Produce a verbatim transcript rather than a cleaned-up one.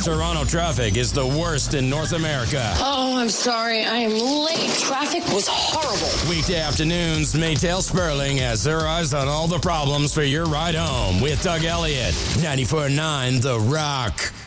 Toronto traffic is the worst in North America. Oh, I'm sorry. I am late. Traffic was horrible. Weekday afternoons, Maytel Sperling has her eyes on all the problems for your ride home with Doug Elliott. ninety-four point nine The Rock.